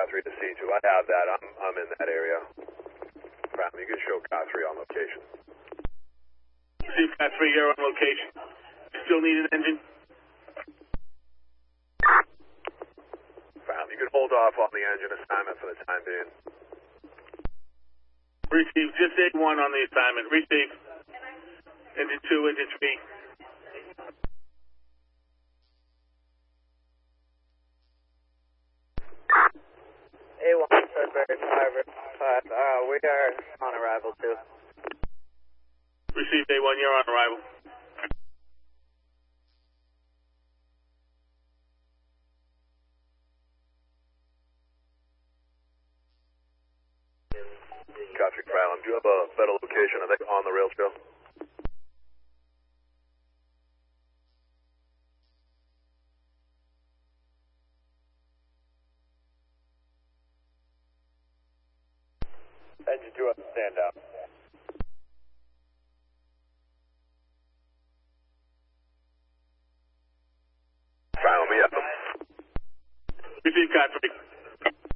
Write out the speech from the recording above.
Car 3 to C2. I have that. I'm in that area. You can show Car 3 on location. Receive Car 3, you're on location. Still need an engine? You can hold off on the engine assignment for the time being. Receive, just A1 on the assignment. Receive. Engine 2, engine 3. A1, Sudbury, 5, we are on arrival too. Received A1, you're on arrival. Copy, Crown. Do you have a better location, I think, on the rail trail? Engine 2 up and stand down. Crown, we have them. Receive Car 3.